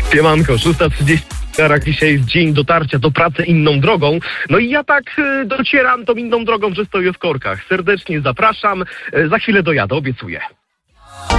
Siemanko, 6:30. Dzisiaj jest dzień dotarcia do pracy inną drogą. No i ja tak docieram tą inną drogą, że stoję w korkach. Serdecznie zapraszam. Za chwilę dojadę, obiecuję.